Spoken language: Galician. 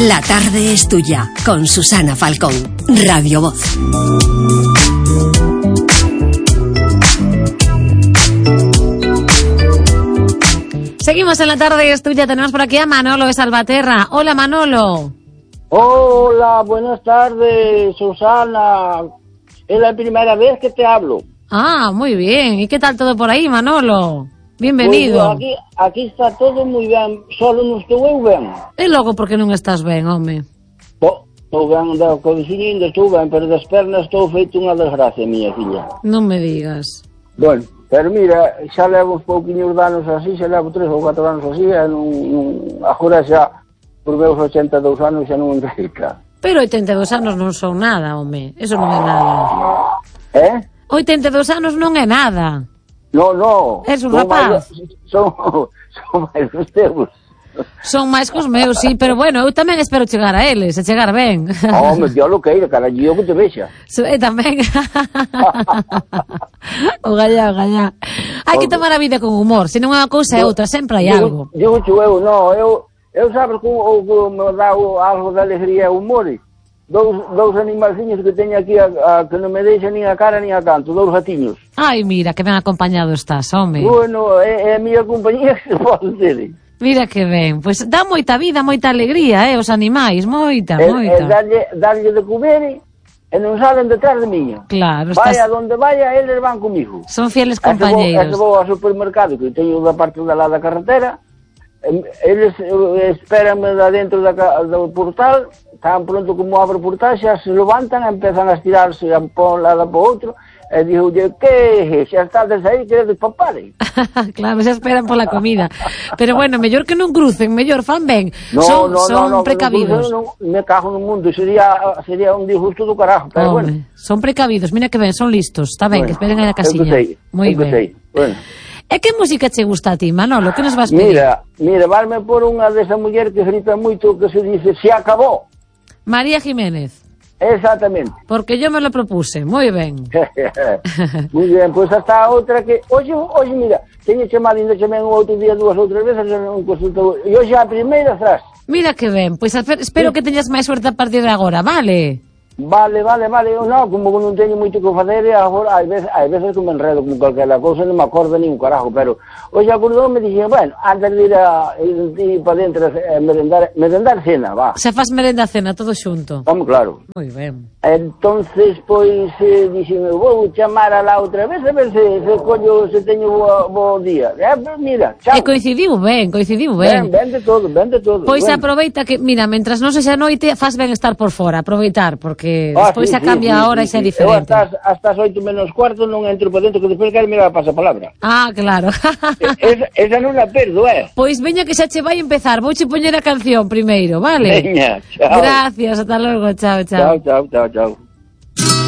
La tarde es tuya, con Susana Falcón, Radio Voz. Seguimos en La tarde es tuya, tenemos por aquí a Manolo de Salvaterra. Hola, Manolo. Hola, buenas tardes, Susana. Es la primera vez que te hablo. Ah, muy bien. ¿Y qué tal todo por ahí, Manolo? Bienvenido. Pues aquí está todo muy bien, solo non estou eu ben. E logo por que non estás ben, home? Estou ben da codiciñinda, estou ben, pero das pernas estou feito unha desgracia, miña filla. Non me digas. Bueno, pero mira, xa levo uns pouquiños de anos así, xa levo 3 ou 4 anos así, e agora xa, por meus 82 anos, xa non enrica. Pero 82 anos non son nada, home. Eso non é nada. 82 anos non é nada. No. Es un rapaz. Son máis os teus. Son máis cos meus, sí, pero bueno, eu tamén espero chegar a eles, e chegar ben. Home, yo lo queiro, cara, yo que te vexa. Tamén. O gallá. Hai que tomar a vida con humor, se non é unha cousa é outra, sempre hai algo. Eu sabes como me dá algo de alegría e humor. Dous animalciños que teño aquí que non me deixan nin a cara nin a canto, 2 gatiños. Ai, mira, que ben acompañado estás, home. Bueno, é a miña compañía que se pode ter. Mira que ben, pois dá moita vida, moita alegría, os animais, moita. Darlle de comer e non salen detrás de miña. Claro, vaya donde vaya, eles van comigo. Son fieles compañeiros. Vou ao supermercado, que teño da parte da lá da carretera, eles esperanme da dentro do portal, tan pronto como abre o portal, xa se levantan e empezan a estirarse por un lado por outro, e digo, que xa estades aí, queredes papare? Claro, xa esperan pola comida. Pero bueno, mellor que non crucen, mellor fan ben. Son precavidos. No, me cago no mundo, sería un disgusto do carajo, pero bueno. Son precavidos, mira que ben, son listos, está ben, que esperen aí na casiña. Moi ben. Bueno. E que música che gusta a ti, Manolo? Que nos vas pedir? Mira, valme por unha desa muller que grita moito, que se dice, se acabó. María Jiménez. Exactamente. Porque yo me lo propuse, moi ben. Moi ben, pois hasta a outra que... Hoxe, mira, teño chamado ainda chamén o outro día 2 ou 3 veces non consultou. E hoxe a primeira tras. Mira que ben, pois espero que teñas máis suerte a partir de agora, vale? Vale. Eu non, como non teño moito que facer, agora, hai veces que me enredo con calquera cousa, non me acordo nin un carajo, pero hoxe acordou me dixen, bueno, antes de ir para dentro merendar cena, va. Se faz merenda cena, todo xunto. Vamos, claro. Moi ben. Entonces, pois, dixen, vou chamar a la outra vez, a ver se collo, se teño bo día. Mira, chao. E coincidiu ben. Ben de todo. Pois aproveita que, mira, mentras non sexa noite, faz ben estar por fora, aproveitar, porque despois xa cambia a hora e xa é diferente. Eu hasta as 8 menos cuarto non entro para dentro, que despois quero mirar a pasapalabra. Ah, claro. Esa non la perdo, Pois veña que xa che vai empezar, vouche poñer a canción primeiro, vale? Veña, chao. Gracias, ata logo, chao. Chao.